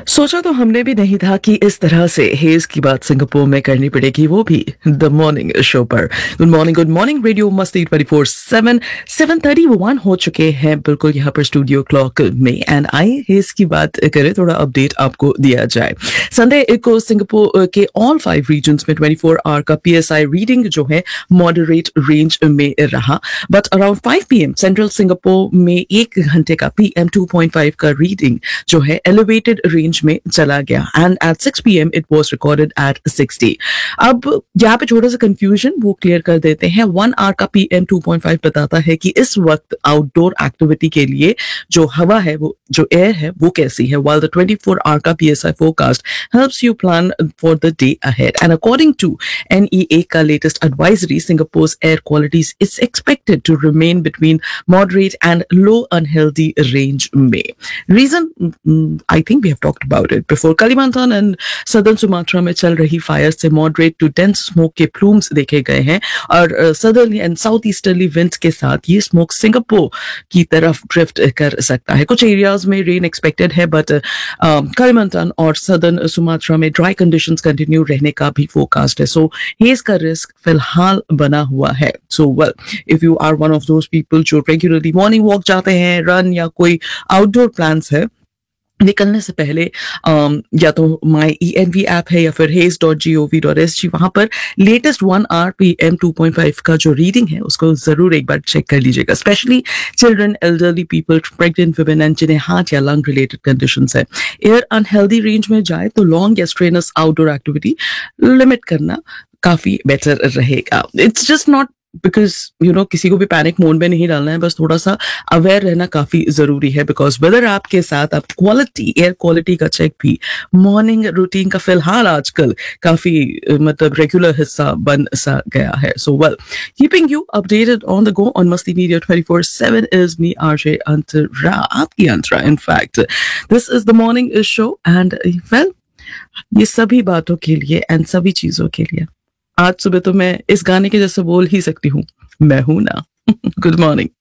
सोचा तो हमने भी नहीं था कि इस तरह से हेज की बात सिंगापुर में करनी पड़ेगी, वो भी द मॉर्निंग शो पर। गुड मॉर्निंग रेडियो मस्ती 24/7 7:31 हो चुके हैं बिल्कुल यहाँ पर स्टूडियो क्लॉक में। एंड आई हेज की बात करें, थोड़ा अपडेट आपको दिया जाए। संडे को सिंगापुर के ऑल 5 रीजन्स में 24 आवर का पीएसआई रीडिंग जो है मॉडरेट रेंज में रहा, but around 5 PM central Singapore में 1 घंटे का PM 2.5 का रीडिंग जो है एलिवेटेड रेंज में चला गया and eight 6 PM it was recorded at 60। अब यहाँ पे छोटा सा कंफ्यूजन वो क्लियर कर देते हैं। 1 आवर का PM 2.5 बताता है कि इस वक्त आउटडोर एक्टिविटी के लिए जो हवा है, वो जो एयर है वो कैसी है, while the 24 आवर का PSI forecast helps you plan for the day ahead. And according to NEA का latest advisory, Singapore's air quality is expected to remain between moderate and low unhealthy range में. Reason, I think we have talked about it before. Kalimantan and southern Sumatra में चल रही fire से moderate to dense smoke के plumes देखे गए हैं और southerly and southeasterly winds के साथ ये smoke सिंगापुर की तरफ ड्रिफ्ट कर सकता है। कुछ एरियाज में रेन एक्सपेक्टेड है, बट कलिमंतान और सदर्न सुमात्रा में ड्राई कंडीशंस कंटिन्यू रहने का भी फोरकास्ट है। सो हेज का रिस्क फिलहाल बना हुआ है। So well, if you are one of those people जो रेगुलरली मॉर्निंग वॉक जाते हैं, रन या कोई आउटडोर प्लान्स है, निकलने से पहले या तो माई ENV ऐप है या फिर haze.gov.sg, वहां पर लेटेस्ट 1 आवर PM 2.5 का जो रीडिंग है उसको जरूर एक बार चेक कर लीजिएगा। Specially children, elderly people, pregnant women and जिन्हें हार्ट या लंग रिलेटेड कंडीशंस है। एयर अनहेल्दी रेंज में जाए तो लॉन्ग या स्ट्रेनस आउटडोर एक्टिविटी लिमिट करना काफी बेटर रहेगा। इट्स जस्ट नॉट बिकॉज किसी को भी पैनिक मोड में नहीं डालना है, बस थोड़ा सा अवेयर रहना काफी जरूरी है। बिकॉज वेदर ऐप के साथ आप एयर क्वालिटी का चेक भी मॉर्निंग रूटीन का फिलहाल आजकल काफी मतलब रेगुलर हिस्सा बन सा गया है। So well, keeping you updated on the go on मस्ती मीडिया 24/7 इज मी RJ अंतरा, आपकी अंतरा। In fact this is the morning show and well, ये सभी बातों के लिए एंड सभी चीजों के लिए आज सुबह तो मैं इस गाने के जैसे बोल ही सकती हूँ, मैं हूं ना। Good morning.